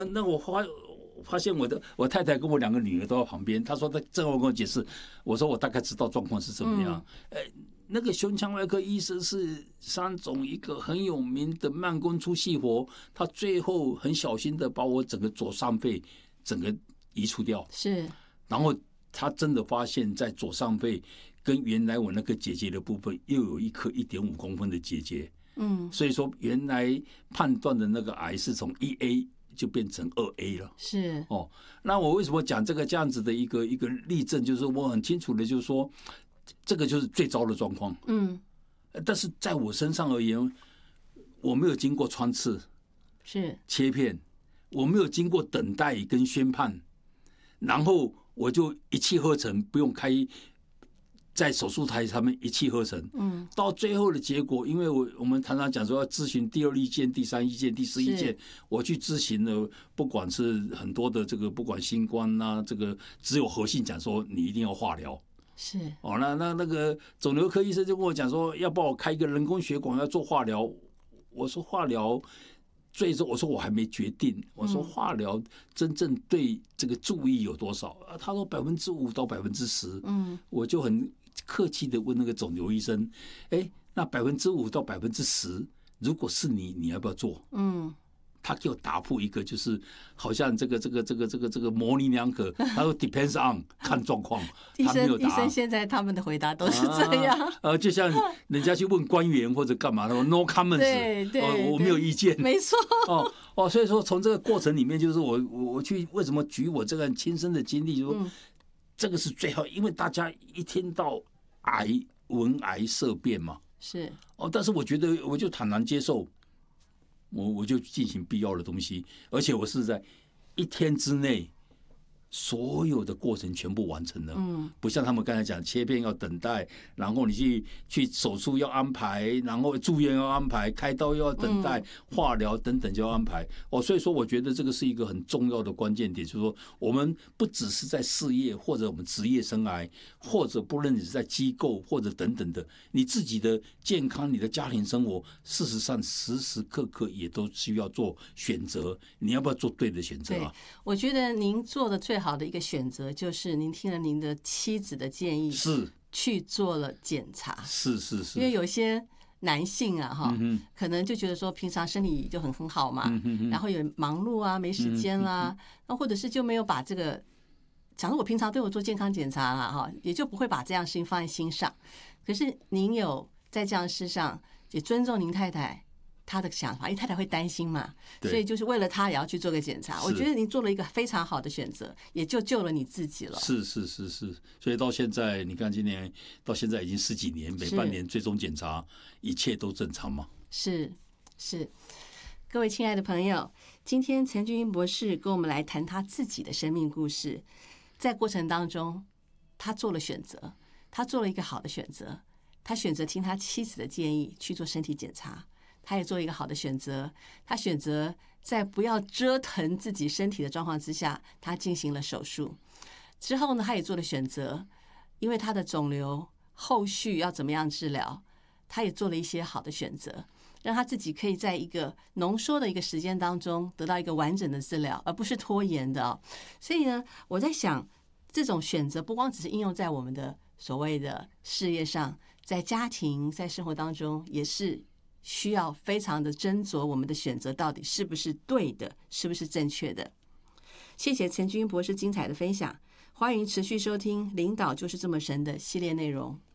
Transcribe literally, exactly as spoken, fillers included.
那我发发现我的我太太跟我两个女儿都在旁边，她说她正好跟我解释，我说我大概知道状况是怎么样。嗯欸、那个胸腔外科医生是三种一个很有名的慢工出细活，他最后很小心的把我整个左上肺整个移除掉， 是， 然后他真的发现，在左上肺跟原来我那个结节的部分又有一颗一点五公分的结节。嗯，所以说原来判断的那个癌是从一 A 就变成二 A 了。 是哦，那我为什么讲这个这样子的一个一个例证，就是我很清楚的，就是说这个就是最糟的状况。嗯，但是在我身上而言，我没有经过穿刺， 是切片，我没有经过等待跟宣判，然后我就一气呵成，不用开。在手术台上面一气呵成，嗯，到最后的结果，因为我我们常常讲说要咨询第二意见、第三意见、第四意见，我去咨询了，不管是很多的这个，不管新冠啊，这个只有核心讲说你一定要化疗， 是哦，那那那个肿瘤科医生就跟我讲说，要帮我开一个人工血管，要做化疗，我说化疗。最终我说我还没决定，我说化疗真正对这个注意有多少？啊、他说百分之五到百分之十，嗯，我就很客气的问那个肿瘤医生，哎，那百分之五到百分之十，如果是你，你要不要做？嗯。他给我答复一个，就是好像这个这个这个这个这个模棱两可。他说 depends on 看状况，他没有答案。 医生现在他们的回答都是这样。啊、 呃，就像人家去问官员或者干嘛，他说 no comments， 对对、 呃，我没有意见。 没错。 哦哦，所以说从这个过程里面，就是我我我去为什么举我这个亲身的经历，就说、嗯、这个是最好，因为大家一听到癌闻癌色变嘛， 是哦，但是我觉得我就坦然接受。我我就进行必要的东西，而且我是在一天之内，所有的过程全部完成了。嗯，不像他们刚才讲，切片要等待，然后你去去手术要安排，然后住院要安排，开刀又要等待，化疗等等就要安排。哦，所以说我觉得这个是一个很重要的关键点，就是说我们不只是在事业或者我们职业生涯，或者不论你是在机构或者等等的，你自己的健康、你的家庭生活，事实上时时刻刻也都需要做选择。你要不要做对的选择啊？ 我觉得您做的最好的一个选择就是您听了您的妻子的建议， 是去做了检查。 是是是， 因为有些男性啊哈、嗯，可能就觉得说平常身体就很很好嘛，嗯、然后也忙碌啊，没时间啦，那、嗯、或者是就没有把这个，假如我平常对我做健康检查啦哈，也就不会把这样的事情放在心上。可是您有在这样的事上也尊重您太太他的想法，因为太太会担心嘛，所以就是为了他也要去做个检查。我觉得您做了一个非常好的选择，也就救了你自己了。 是是是是，所以到现在你看，今年到现在已经十几年，每半年最终检查，一切都正常吗？ 是是，各位亲爱的朋友，今天陈俊英博士跟我们来谈他自己的生命故事，在过程当中，他做了选择，他做了一个好的选择，他选择听他妻子的建议去做身体检查。他也做了一个好的选择，他选择在不要折腾自己身体的状况之下，他进行了手术。之后呢，他也做了选择，因为他的肿瘤后续要怎么样治疗，他也做了一些好的选择，让他自己可以在一个浓缩的一个时间当中得到一个完整的治疗，而不是拖延的、哦。所以呢，我在想，这种选择不光只是应用在我们的所谓的事业上，在家庭、在生活当中也是需要非常的斟酌我们的选择到底是不是对的，是不是正确的。谢谢陈君博士精彩的分享，欢迎持续收听《领导就是这么神》的系列内容。